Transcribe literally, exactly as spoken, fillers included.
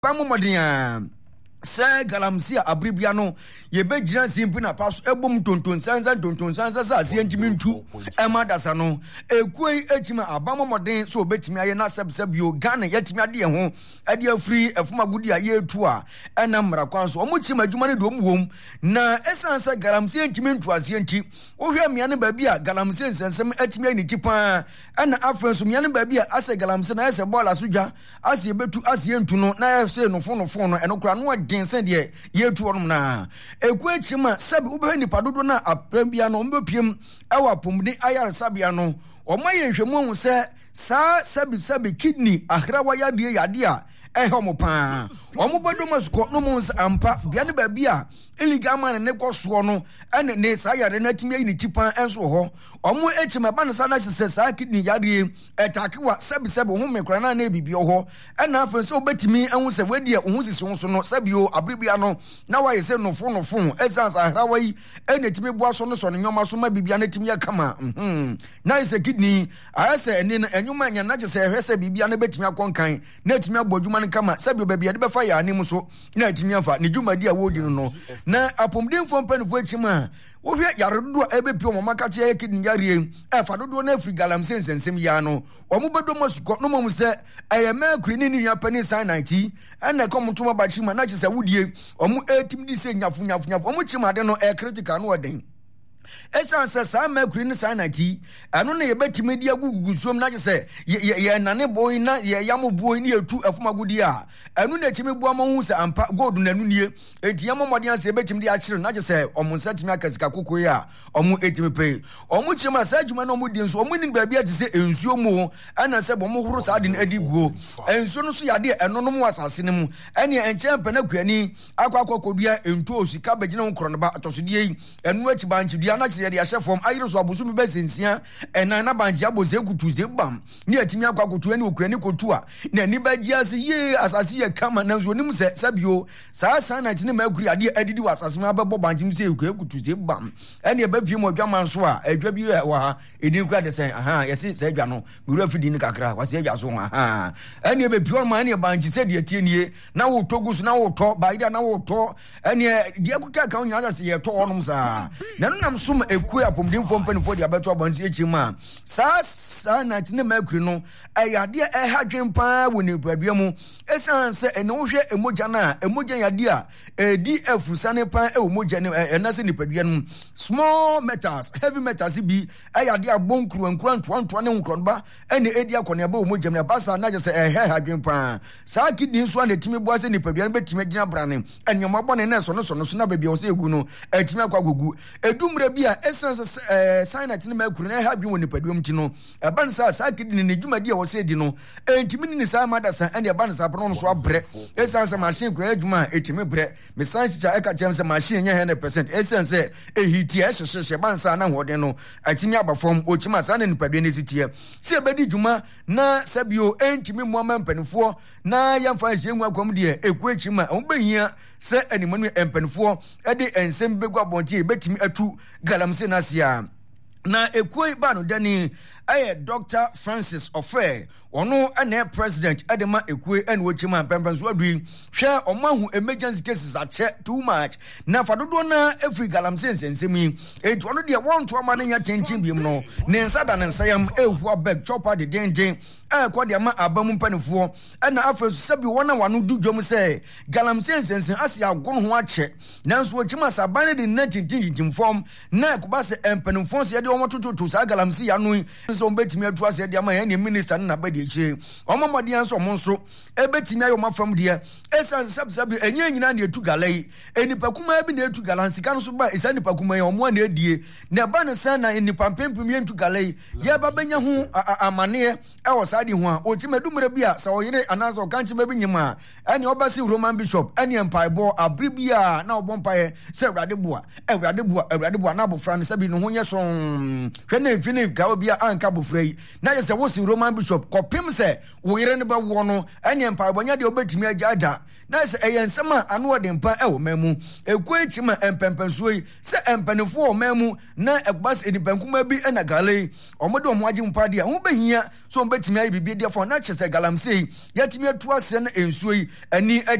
Pamodia Sir Galamsia Abribiano, ye bejina simpina pass ebum tonton sansa tonton sansa sa sientimintu Emma Dasano, a quay echima abama modern so betimi ayena subsabio Ghana yetimi ade ho ade free efuma gudi aye tua enamra kwanso omuchima adwumane dom wom na esansa Galamsia entimintu asienti ohwe miane baabi a Galamsia nsensem etimi ani tipa ana afenso miane baabi a ase Galamsia na ese bola sodwa ase betu asientu no na ese no fo no fo no enokra no dinsen de yetu onum na ekwa chima sabi ube nipa dodo na aprambia no mbepiem ewa pomni ayar sabia no omaye hwemu se sa sabi sabi kidney ahrawa yade yade a ehomo pa omobodo masuko no mons ampa bia ne ba bia iliga man ne koso no ene ne sa yare na timi ayi ni tipan enso ho omo echima ba ne sa na se sa kidney yare etakewa sabi sabi ho mekra na na bibio ho ena afa se obetimi enwo se wedi ho sisi ho so no sabi o abribia no na wa yese no fo no fo essence ahrawa yi ene timi boa so no so ne nyoma so ma bibia na timi yakama mhm na yese kidney ayese ene enyuma nya na se hwese bibia na betimi akonkan na timi abodwuma kama sabi obabi ade befa ya anim so na atimi afa ne dwumadi a wodi no na apomden fo mpanifo achima wo hwe yaredo a ebepio mo makache ya kidin yare e fa dodo na afri Galamsia nsensem ya no omo bedo masuko no mo se ayema akuri ni ni apani sign ninety ena kom tuma ba chima na chese wudie omo etim di se nyafu nyafu nyafu omo chima de no e critical no oden esanse sa makuri ni sign ninety anu na yebetimi di agugugu som na chese ye nane boy na ye yamo boy ni etu afuma gudi a anu na chimi bua mo hu se ampa gold na nu nie enti yamo modern se yebetimi di achire na chese omo nsatimi akasika kokoye a omo etimi pe omo chima sa adwuma na omo di nso omo ni baabi a chese ensuo mu ana se bomo horo sa adin adiguo ensuo no so yade enonom wasase ne mu ene enchempe na kuani akwa akokodua entu osika bagina ho krono ba atosodie enu achi banchi na chise de ahye fom ayiro so abosu mi besensia enan na banji aboze kutuze bam ni atimi akwa kutu ani okuani kotu a na ni bagia se ye asase ye kama na zo nim se sabio saa san na tini makuri ade adidi wasase ma bebo banji mi se okuani kutuze bam ene ba pie mo adwa so a adwa bi wa ha edin kura de sen aha yesi se adwa no mi fidi ni kakra wase adwa so aha ene be pie ma ene banji se de tie nie na wo togus na wo to ba ida na wo to ene de akuka ka onya se ye to onum sa na nam sum ekue apomdim fo mpanifo de abeto abanti echima sa sa na tine makuri no ayade e hadwen pa woni padua mu esanse ene wo hwe emoja na emoja yade a edi afusane pa e emoja ne enase ni padua no small metals heavy metals bi ayade abonkuru ankura ntwanto ne nkronba ene edi akone ba emoja ne basa na je se e hadwen pa sa kidin so na timi boase ni padua no betime gina brane enyoma bone na so no so no so na bebia wo se egu no etime akwagogu edumre bi a essence eh sign at ni makuri na ha bi woni paduam ti no eban sa sa kidi ni dwumadi a wo se di no entimi ni sa madasa ene eban sa prono so abre essence machine kura adwuma etimi bre me science cha eka chem se machine nya one hundred percent essence ehiti a hyehyehye ban sa na hoden no atimi abafom ochima sa na ni padua ne sitie se ebedi dwuma na sabio entimi mo amampanifo na yamfa hyengu akom de ekuachima ombehia se animanu empanifo ede ensem begu abonti ebetimi atu Galamsia nasia na ekoi ba no dani aye Doctor Francis Ofe ono ane president edema ekoi ene wochima pempenso adui hwe omahu emergency cases ache too much na fadodo na efri Galamsia nsensemi etu ono de wonto ama na nya chenchin biem no ne nsada ne nsayam ehu abeg chopper de denjen e kwa de ama abamu mpanifo ena afesu sabi wona wanu du dwom se Galamsia nsensen asia agon ho ache nanso wochima sabane de na tintintin form na kuba se empanifo se de omo tototo sa Galamsia no so betimi atu ase de ama ya minister na badi eche omo modian so mo nso ebetimi ayo mafam de esan sabsabi enye nyina na etu galai enipa kuma bi na etu Galamsia no so ba esa nipa kuma ya omo na edie na ba ne san na enipa pempem etu galai ye ba benya ho amane e wo sadi ho a ochima dumre bia sa oyire anaso kanchi ma bi nyima ene obasi Roman bishop ene empaibo abribia na obompae se awrade boa awrade boa awrade boa na abofra ne sabi no ho nye so hwe na efini ka obia anka bofrei na yɛ sɛ wo si Roman bishop kɔpem sɛ wo yere ne bɛwo no ɛne mpaebɔnya deɛ wobɛtumi agya ada na sɛ ɛyɛ nsɛm a ano wɔde mpa ɛwɔ man mu ekuo ekyi ma mpɛmpɛnsuo yi sɛ mpanifo wɔ man mu na ɛgbas enipankuma bi ɛna gale ɔmo de ɔmo agye mpa deɛ ho behia so ɔmo betumi ayɛ bibie deɛ fɔ na kyɛ sɛ galamsey yɛtumi atu asɛ na ensuo yi ani